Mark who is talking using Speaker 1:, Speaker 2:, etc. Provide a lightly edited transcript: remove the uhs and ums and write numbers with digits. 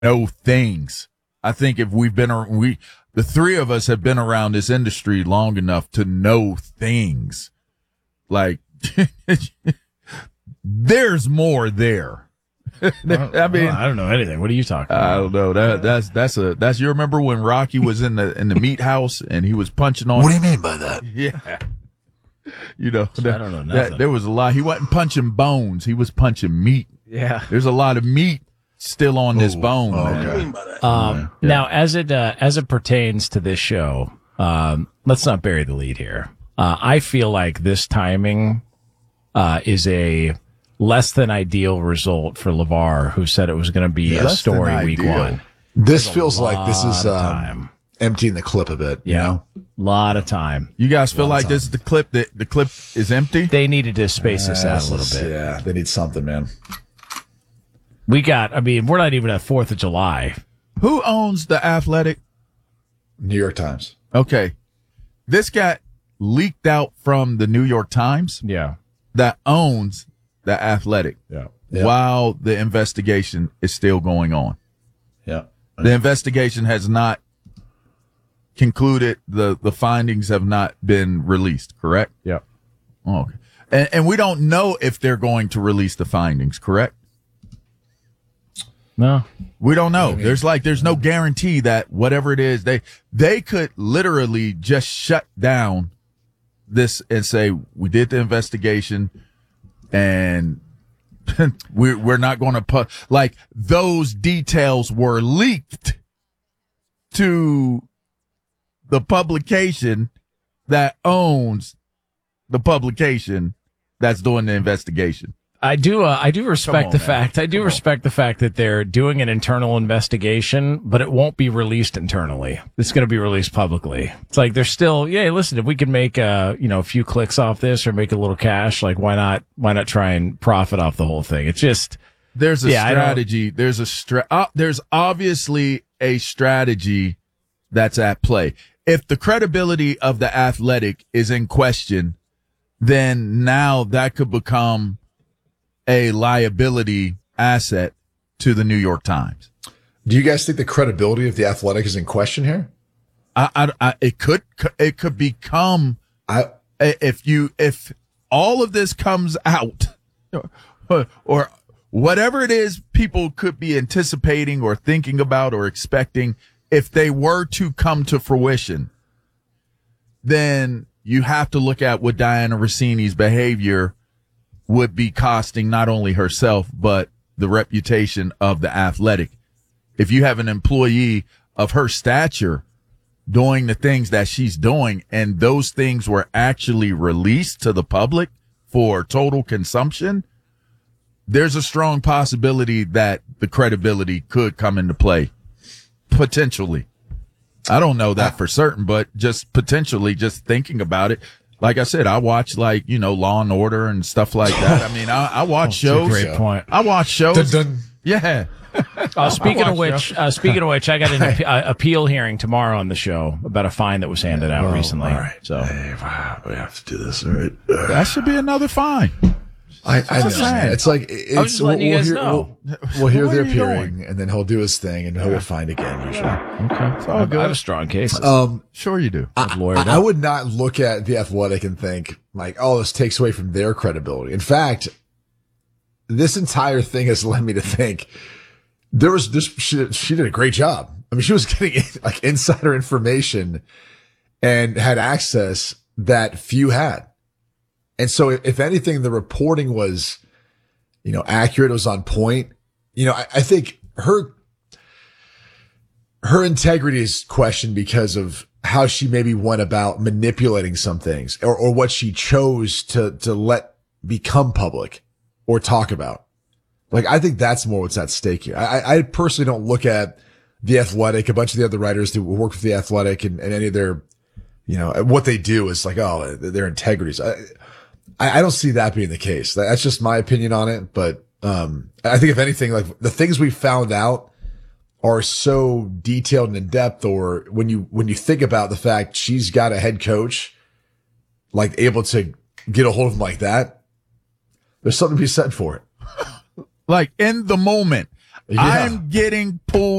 Speaker 1: know things. I think if we've been, the three of us have been around this industry long enough to know things. Like, there's more there.
Speaker 2: I mean, I don't know anything. What are you talking about?
Speaker 1: I don't know. That's you remember when Rocky was in the meat house and he was punching on.
Speaker 3: What do you mean by that?
Speaker 1: Yeah. You know,
Speaker 2: I don't know nothing.
Speaker 1: there was a lot. He wasn't punching bones. He was punching meat.
Speaker 2: Yeah.
Speaker 1: There's a lot of meat still on this bone.
Speaker 3: What
Speaker 1: Man.
Speaker 3: do you mean by that?
Speaker 2: Now, as it pertains to this show, let's not bury the lead here. I feel like this timing is a less than ideal result for LeVar, who said it was going to be a story week one.
Speaker 3: This feels like this is
Speaker 2: time.
Speaker 3: emptying the clip a bit.
Speaker 2: Yeah,
Speaker 3: You know?
Speaker 2: a lot of time.
Speaker 1: You guys feel like this is the clip that the clip is empty?
Speaker 2: They needed to space this out a little bit.
Speaker 3: Yeah, they need something, man.
Speaker 2: We're not even at 4th of July.
Speaker 1: Who owns the Athletic?
Speaker 3: New York Times.
Speaker 1: Okay. This got leaked out from the New York Times
Speaker 2: Yeah.
Speaker 1: that owns the Athletic
Speaker 2: Yeah.
Speaker 3: Yeah.
Speaker 1: while the investigation is still going on.
Speaker 3: Yeah.
Speaker 1: The investigation has not concluded. The findings have not been released, correct?
Speaker 2: Yeah.
Speaker 1: Oh, okay. And we don't know if they're going to release the findings, correct?
Speaker 2: No.
Speaker 1: We don't know. There's no guarantee that whatever it is, they could literally just shut down this and say, we did the investigation and we're not going to put, like, those details were leaked to the publication that owns the publication that's doing the investigation.
Speaker 2: I do respect
Speaker 1: on,
Speaker 2: the
Speaker 1: man.
Speaker 2: fact. I do respect the fact that they're doing an internal investigation, but it won't be released internally. It's going to be released publicly. It's like they're still, listen, if we can make a few clicks off this or make a little cash, like why not try and profit off the whole thing? It's just
Speaker 1: there's a strategy. There's obviously a strategy that's at play. If the credibility of the Athletic is in question, then now that could become a liability asset to the New York Times.
Speaker 3: Do you guys think the credibility of the Athletic is in question here?
Speaker 1: It could become, if all of this comes out or whatever it is people could be anticipating or thinking about or expecting, if they were to come to fruition, then you have to look at what Diana Rossini's behavior would be costing not only herself, but the reputation of the Athletic. If you have an employee of her stature doing the things that she's doing, and those things were actually released to the public for total consumption, there's a strong possibility that the credibility could come into play. Potentially. I don't know that for certain, but just potentially, just thinking about it. Like I said, I watch Law and Order and stuff like that. I mean, I watch shows.
Speaker 2: Great point.
Speaker 1: I watch shows.
Speaker 3: Dun, dun.
Speaker 1: Yeah.
Speaker 2: Speaking of which, I got an appeal hearing tomorrow on the show about a fine that was handed out recently.
Speaker 3: All right.
Speaker 2: So
Speaker 3: Hey, wow, we have to do this. All right.
Speaker 1: That should be another fine.
Speaker 3: I know.
Speaker 1: saying.
Speaker 3: It's like
Speaker 2: I was just letting you guys know.
Speaker 3: We'll hear
Speaker 1: Where
Speaker 3: their
Speaker 1: are you
Speaker 3: appearing, and then he'll do his thing, and he'll find again. Usually,
Speaker 2: okay,
Speaker 1: It's all
Speaker 2: I
Speaker 1: good.
Speaker 2: have strong cases.
Speaker 1: Sure you do.
Speaker 3: I would not look at the Athletic and think like, "Oh, this takes away from their credibility." In fact, this entire thing has led me to think there was this. She did a great job. I mean, she was getting like insider information and had access that few had. And so if anything, the reporting was, accurate. It was on point. I think her integrity is questioned because of how she maybe went about manipulating some things or what she chose to let become public or talk about. Like, I think that's more what's at stake here. I personally don't look at the Athletic, a bunch of the other writers who work with the Athletic and any of their, what they do is like, oh, their integrities. I don't see that being the case. That's just my opinion on it. But, I think if anything, like the things we found out are so detailed and in depth, or when you think about the fact she's got a head coach, like able to get a hold of him like that, there's something to be said for it.
Speaker 1: Like in the moment.
Speaker 3: Yeah.
Speaker 1: I'm getting pulled